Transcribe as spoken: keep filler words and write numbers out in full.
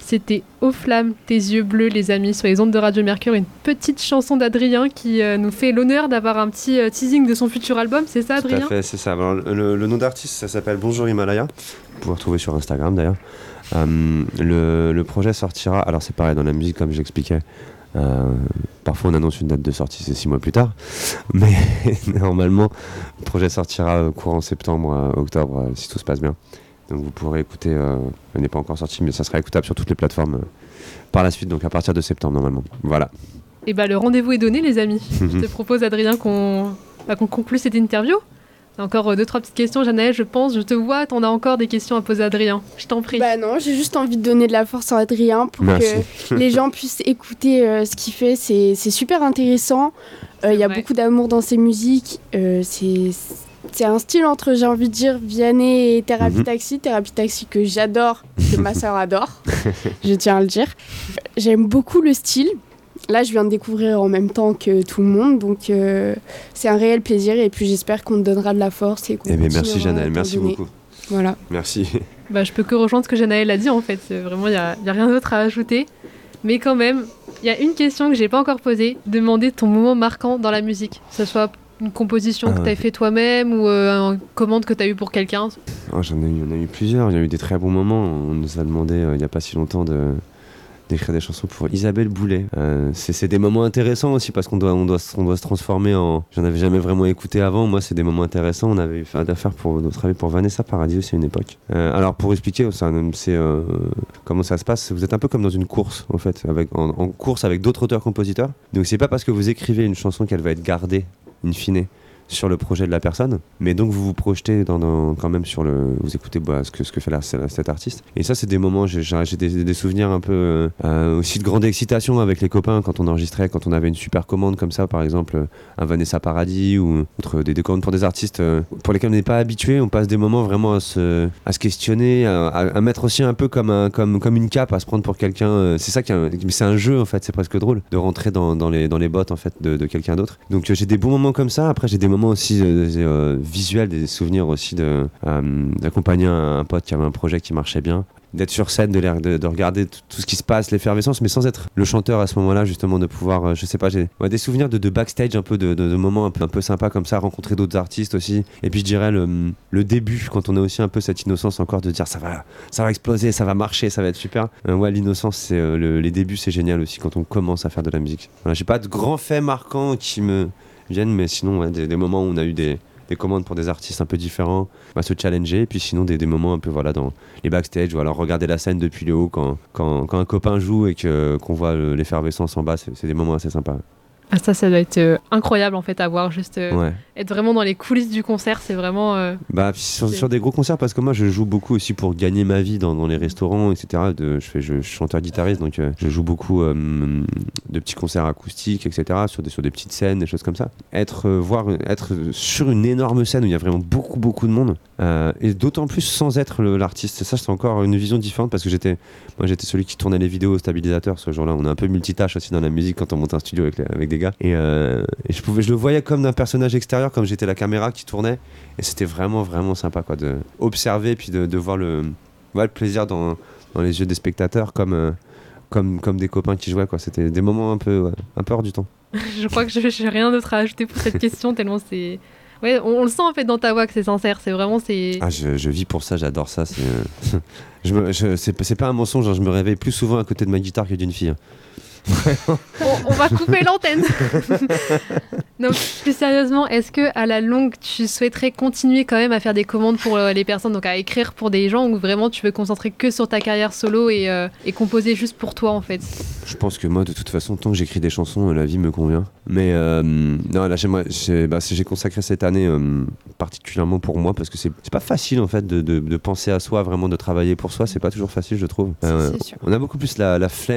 C'était Aux flammes, tes yeux bleus, les amis, sur les ondes de Radio Mercure, une petite chanson d'Adrien qui euh, nous fait l'honneur d'avoir un petit euh, teasing de son futur album, c'est ça Adrien ? Tout à fait, c'est ça. Alors, le, le nom d'artiste, ça s'appelle Bonjour Himalaya. Vous pouvez retrouver sur Instagram d'ailleurs. Euh, le, le projet sortira, alors c'est pareil dans la musique comme j'expliquais, euh, parfois on annonce une date de sortie, c'est six mois plus tard, mais normalement le projet sortira courant septembre, euh, octobre, euh, si tout se passe bien. Donc vous pourrez écouter, euh, elle n'est pas encore sortie, mais ça sera écoutable sur toutes les plateformes euh, par la suite, donc à partir de septembre normalement. Voilà. Et bah le rendez-vous est donné les amis. Je te propose Adrien qu'on, bah, qu'on conclue cette interview. Encore euh, deux, trois petites questions, Janaël, je pense. Je te vois, t'en as encore des questions à poser à Adrien. Je t'en prie. Bah non, j'ai juste envie de donner de la force à Adrien pour Merci. que les gens puissent écouter euh, ce qu'il fait. C'est, c'est super intéressant. Il euh, y a vrai. beaucoup d'amour dans ses musiques. Euh, c'est... C'est un style entre, j'ai envie de dire, Vianney et Thérapie Mhm. Taxi. Thérapie Taxi que j'adore, que ma sœur adore, je tiens à le dire. J'aime beaucoup le style. Là, je viens de découvrir en même temps que tout le monde, donc euh, c'est un réel plaisir. Et puis j'espère qu'on te donnera de la force et qu'on Eh bien, merci continuera à Janaël, t'en merci donner. beaucoup. Voilà. Merci. Bah, je peux que rejoindre ce que Janaël a dit en fait. C'est vraiment, il n'y a, y a rien d'autre à ajouter. Mais quand même, il y a une question que j'ai pas encore posée. Demander ton moment marquant dans la musique. Que ce soit une composition Ah que ouais. tu as fait toi-même ou euh, une commande que tu as eue pour quelqu'un. Oh, j'en ai eu, on a eu plusieurs, il y a eu des très bons moments. On nous a demandé euh, il n'y a pas si longtemps de, d'écrire des chansons pour Isabelle Boulay. Euh, c'est, c'est des moments intéressants aussi parce qu'on doit, on doit, on doit se transformer en... J'en avais jamais vraiment écouté avant, moi c'est des moments intéressants. On avait fait d'affaires pour notre travail pour Vanessa Paradis aussi à une époque. Euh, alors pour expliquer ça, c'est, euh, comment ça se passe, vous êtes un peu comme dans une course en fait, avec, en, en course avec d'autres auteurs-compositeurs. Donc c'est pas parce que vous écrivez une chanson qu'elle va être gardée in fine sur le projet de la personne, mais donc vous vous projetez dans, dans, quand même sur le... Vous écoutez bah, ce, que, ce que fait la, cet artiste. Et ça, c'est des moments, j'ai, j'ai des, des souvenirs un peu euh, aussi de grande excitation avec les copains quand on enregistrait, quand on avait une super commande comme ça, par exemple un Vanessa Paradis ou autre, des, des commandes pour des artistes euh, pour lesquels on n'est pas habitué. On passe des moments vraiment à se, à se questionner, à, à, à mettre aussi un peu comme, un, comme, comme une cape, à se prendre pour quelqu'un. Euh, c'est ça qui est, c'est un jeu en fait, c'est presque drôle de rentrer dans, dans, les, dans les bottes en fait de, de quelqu'un d'autre. Donc euh, j'ai des bons moments comme ça. Après j'ai des moments aussi euh, euh, visuels, des souvenirs aussi de, euh, d'accompagner un, un pote qui avait un projet qui marchait bien, d'être sur scène, de, de, de regarder tout, tout ce qui se passe, l'effervescence, mais sans être le chanteur à ce moment-là, justement, de pouvoir, euh, je sais pas, j'ai ouais, des souvenirs de, de backstage, un peu de, de, de moments un peu, un peu sympas comme ça, rencontrer d'autres artistes aussi. Et puis je dirais le, le début, quand on a aussi un peu cette innocence encore de dire ça va, ça va exploser, ça va marcher, ça va être super. Euh, ouais, l'innocence, c'est, euh, le, les débuts, c'est génial aussi quand on commence à faire de la musique. Voilà, j'ai pas de grands faits marquants qui me viennent, mais sinon, ouais, des, des moments où on a eu des des commandes pour des artistes un peu différents, bah, se challenger, et puis sinon des, des moments un peu voilà, dans les backstage, ou alors regarder la scène depuis le haut quand, quand, quand un copain joue et que, qu'on voit le, l'effervescence en bas, c'est, c'est des moments assez sympas. Ah, ça, ça doit être euh, incroyable en fait à voir, juste euh, Ouais. être vraiment dans les coulisses du concert, c'est vraiment... Euh... Bah, sur, sur des gros concerts, parce que moi je joue beaucoup aussi pour gagner ma vie dans, dans les restaurants, et cetera. De, je, fais, je, je suis chanteur-guitariste, donc euh, je joue beaucoup euh, de petits concerts acoustiques, et cetera, sur des, sur des petites scènes, des choses comme ça. Être, euh, voir, être sur une énorme scène où il y a vraiment beaucoup, beaucoup de monde, euh, et d'autant plus sans être le, l'artiste. Ça, c'est encore une vision différente, parce que j'étais, moi, j'étais celui qui tournait les vidéos au stabilisateur ce jour-là. On est un peu multitâche aussi dans la musique quand on monte un studio avec, les, avec des gars. Et, euh, et je, pouvais, je le voyais comme d'un personnage extérieur, comme j'étais la caméra qui tournait. Et c'était vraiment, vraiment sympa quoi, de observer puis de, de voir le, ouais, le plaisir dans, dans les yeux des spectateurs comme, euh, comme, comme des copains qui jouaient. Quoi. C'était des moments un peu, ouais, un peu hors du temps. Je crois que je n'ai rien d'autre à ajouter pour cette question, tellement c'est... Ouais, on, on le sent en fait dans ta voix que c'est sincère, c'est vraiment... C'est... Ah, je, je vis pour ça, j'adore ça. C'est, euh, je me, je, c'est, c'est pas un mensonge, hein, je me réveille plus souvent à côté de ma guitare que d'une fille. Hein. on, on va couper l'antenne. Non, plus sérieusement, est-ce que à la longue tu souhaiterais continuer quand même à faire des commandes pour euh, les personnes, donc à écrire pour des gens, ou vraiment tu veux concentrer que sur ta carrière solo et, euh, et composer juste pour toi en fait? Je pense que moi de toute façon tant que j'écris des chansons la vie me convient, mais euh, non là j'aimerais, j'ai, bah, j'ai consacré cette année euh, particulièrement pour moi parce que c'est, c'est pas facile en fait de, de, de penser à soi, vraiment de travailler pour soi, c'est pas toujours facile je trouve. Euh, c'est sûr. On a beaucoup plus la, la flemme